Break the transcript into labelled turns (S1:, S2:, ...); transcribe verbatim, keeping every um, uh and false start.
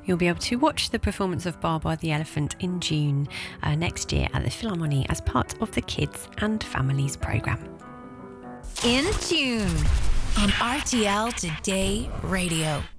S1: You'll be able to watch the performance of Baba the Elephant in June uh, next year at the Philharmonie as part of the Kids and Families programme.
S2: In Tune on R T L Today Radio.